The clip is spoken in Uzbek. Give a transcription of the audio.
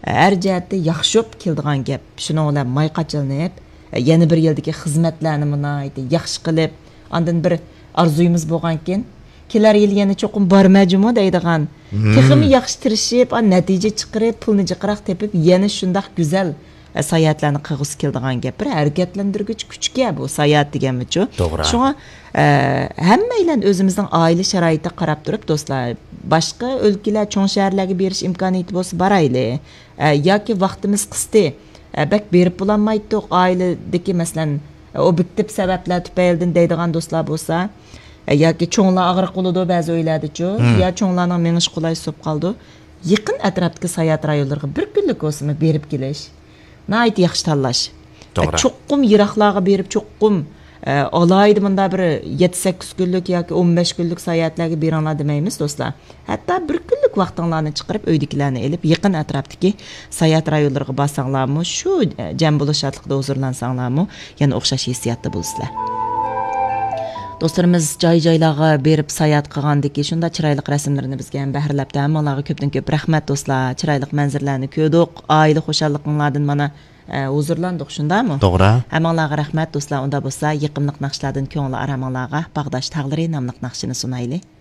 Her cəhətdə yaxşıp keldigan gap. Şunun bilan may qaçılınıb, yana bir yildagi xizmatlarni munoyat yaxshi qilib, ondan bir arzuyimiz bo'lgankin, kelar yil yana cho'qim bormajimo deydigan. Texmi yaxshi tirishib, natija chiqarib, pulni jiqroq tepib, yana shundoq go'zal sayohatlarni qilg'isi keldigan gap. Bir harakatlantirgich kuchga bu sayohat deganmichu. Shunga hammaylar o'zimizning oila sharoitiga qarab turib, do'stlar, boshqa o'lkalar, cho'ng shaharlarga berish imkoniyati bo'lsa borayli. Yoki vaqtimiz qisdi. Bak berib bo'lmaydi, oiladagi masalan, obyektiv sabablar tufaylidan deydigan do'stlar bo'lsa, yoki cho'nglar og'riq bo'ladi ba'zi o'ylardichu, yo cho'nglarning menish qulay so'p qoldi. Yaqin atrofdagi sayohat rayonlariga bir kunlik o'simi berib kelish. Nayt yaxshi tanlash. Cho'qqum yiroqlarga berib cho'qqum alaydı bunda bir 7-8 kunlik yoki 15 kunlik sayohatlarga beringlar demaymiz do'stlar. Hatto bir kunlik vaqtinglarni chiqarib uydagilarni elib yaqin atrofdagi sayohat rayonlariga borsanglarmi, shu jam bo'lish shodlikda huzurlansanglarmi, yana o'xshash hissiyotda bo'lsizlar. Do'stlarimiz joy-joylarga berib sayohat qilgandiki, shunda chiroyli rasmlarni bizga ham bahrlabdi. Hammalarga ko'pdan ko'p rahmat do'stlar. Chiroyli manzarlarni ko'rdik. Oila xo'shalliqlardan mana huzurlandik, shundami? To'g'ri. Hammalarga rahmat do'stlar. Unda bo'lsa, yiqimliq naqshlardan ko'ngli aramanglarga Bag'dash tag'lari nomli naqshini sunayli.